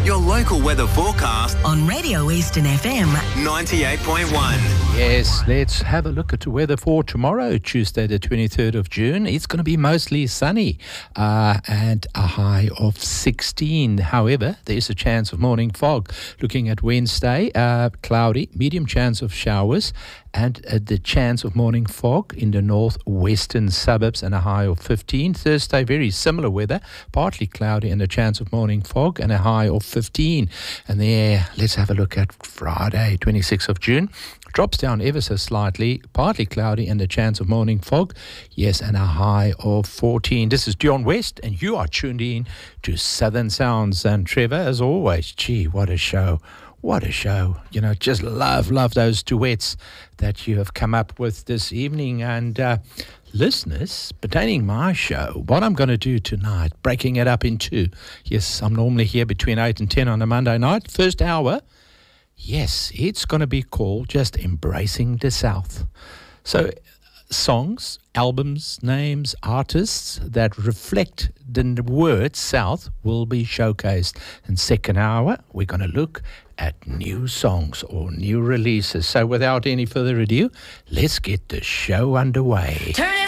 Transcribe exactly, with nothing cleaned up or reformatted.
Your local weather forecast on Radio Eastern F M ninety-eight point one. Yes, let's have a look at the weather for tomorrow, Tuesday the twenty-third of June. It's going to be mostly sunny uh, and a high of sixteen. However, there's a chance of morning fog. Looking at Wednesday, uh, cloudy, medium chance of showers and uh, the chance of morning fog in the northwestern suburbs and a high of fifteen. Thursday, very similar weather, partly cloudy and a chance of morning fog and a high of fifteen. And there, let's have a look at Friday, twenty-sixth of June. Drops down ever so slightly, partly cloudy and a chance of morning fog. Yes, and a high of fourteen. This is Dion West, and you are tuned in to Southern Sounds. And Trevor, as always, gee, what a show. What a show. You know, just love, love those duets that you have come up with this evening. And uh, listeners, pertaining my show, what I'm going to do tonight, breaking it up in two. Yes, I'm normally here between eight and ten on a Monday night. First hour, yes, it's going to be called just Embracing the South. So songs, albums, names, artists that reflect the word South will be showcased. And second hour, we're going to look at new songs or new releases. So without any further ado, let's get the show underway. Turn it